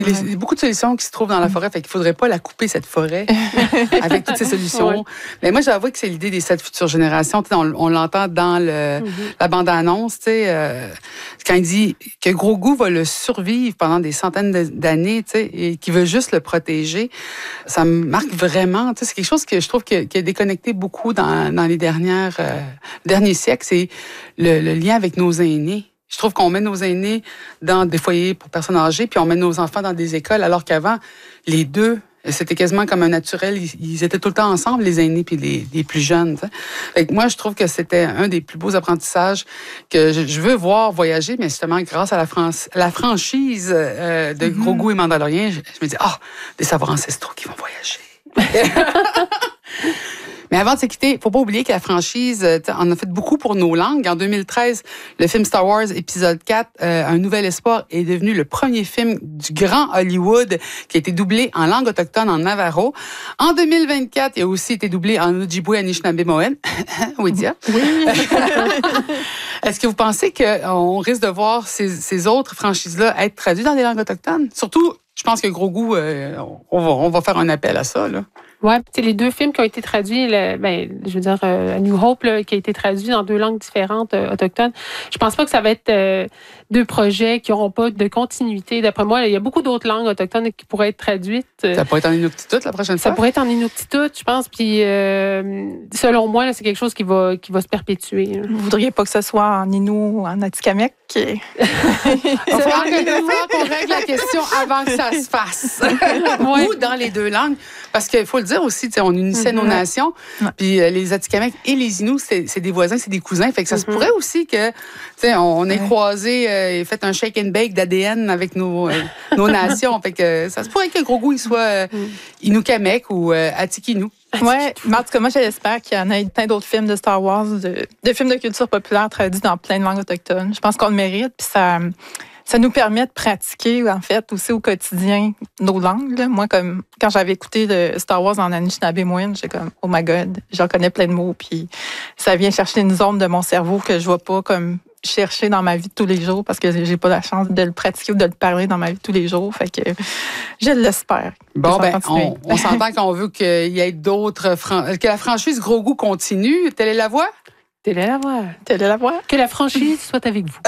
Il y a beaucoup de solutions qui se trouvent dans la forêt, fait qu'il faudrait pas la couper, cette forêt, avec toutes ces solutions. Ouais. Mais moi, j'avoue que c'est l'idée des 7 futures générations. On l'entend dans la bande-annonce, quand il dit que Grogu va le survivre pendant des centaines d'années, et qu'il veut juste le protéger. Ça me marque vraiment. C'est quelque chose que je trouve qui a déconnecté beaucoup dans les derniers siècles, c'est le lien avec nos aînés. Je trouve qu'on met nos aînés dans des foyers pour personnes âgées, puis on met nos enfants dans des écoles, alors qu'avant, les deux, c'était quasiment comme un naturel. Ils étaient tout le temps ensemble, les aînés puis les plus jeunes. Fait que moi, je trouve que c'était un des plus beaux apprentissages que je veux voir voyager, mais justement, grâce à la franchise de Grogu et Mandalorian, je me dis, des savoirs ancestraux qui vont voyager. Mais avant de se quitter, faut pas oublier que la franchise en a fait beaucoup pour nos langues. En 2013, le film Star Wars épisode 4, Un nouvel espoir, est devenu le premier film du grand Hollywood qui a été doublé en langue autochtone en Navajo. En 2024, il a aussi été doublé en Ojibwe, Anishinaabe-Moen. Oui, Dia. Oui. Est-ce que vous pensez qu'on risque de voir ces autres franchises-là être traduites dans des langues autochtones? Surtout, je pense que Grogu, on va faire un appel à ça, là. Oui, les 2 films qui ont été traduits, A New Hope, là, qui a été traduit dans 2 langues différentes autochtones. Je pense pas que ça va être 2 projets qui n'auront pas de continuité. D'après moi, il y a beaucoup d'autres langues autochtones qui pourraient être traduites. Ça pourrait être en Inuktitut la prochaine fois? Ça pourrait être en Inuktitut, je pense. Puis, selon moi, là, c'est quelque chose qui va se perpétuer. Là. Vous voudriez pas que ce soit en Innu ou en Atikamekw? Il va falloir qu'on règle la question avant que ça se fasse. Ou dans les 2 langues. Parce qu'il faut le dire aussi, on unissait nos nations. Puis les Atikamekw et les Inuits, c'est des voisins, c'est des cousins. Fait que ça se pourrait aussi que on ait croisé et fait un shake and bake d'ADN avec nos nations. Fait que ça se pourrait que Grogu il soit Inukamek ou Atikinu. Oui, mais en tout cas, moi, j'espère qu'il y en a plein d'autres films de Star Wars, de films de culture populaire traduits dans plein de langues autochtones. Je pense qu'on le mérite, puis ça nous permet de pratiquer, en fait, aussi au quotidien nos langues. Là. Moi, comme quand j'avais écouté le Star Wars en Anishinaabe-Moen, j'étais comme, oh my God, j'en connais plein de mots, puis ça vient chercher une zone de mon cerveau que je vois pas comme chercher dans ma vie de tous les jours parce que j'ai pas la chance de le pratiquer ou de le parler dans ma vie de tous les jours. Fait que je l'espère. Bon, on s'entend qu'on veut qu'il y ait d'autres... que la franchise Grogu continue. Telle est la voie? Telle est la voie. Telle est la voie. Que la franchise soit avec vous.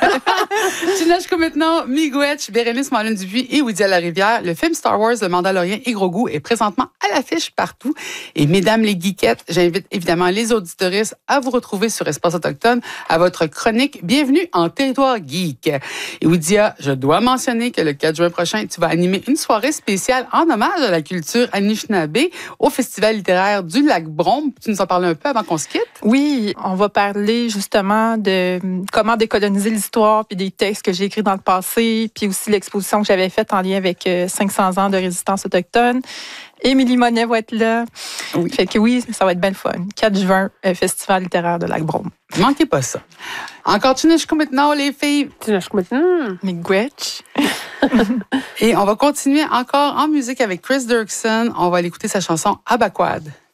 Tunashko maintenant, Miigwech, Bérénice Malin-Dupuis et Wydia Larivière. Le film Star Wars, Le Mandalorian et Grogu est présentement à l'affiche partout. Et mesdames les geekettes, j'invite évidemment les auditoristes à vous retrouver sur Espace Autochtone à votre chronique Bienvenue en territoire geek. Et Wydia, je dois mentionner que le 4 juin prochain, tu vas animer une soirée spéciale en hommage à la culture Anishinaabe au Festival littéraire du Lac-Brome. Tu nous en parlais un peu avant qu'on se quitte? Oui, on va parler justement de comment décoloniser l'histoire, puis des textes que j'ai écrits dans le passé, puis aussi l'exposition que j'avais faite en lien avec 500 ans de résistance autochtone. Émilie Monet va être là. Oui. Fait que oui, ça va être bien fun. 4 juin, Festival littéraire de Lac-Brome. Manquez pas ça. Encore Tunashko maintenant, les filles. Tunashko maintenant. Miigwech. Et on va continuer encore en musique avec Chris Dirksen. On va aller écouter sa chanson Abaquad.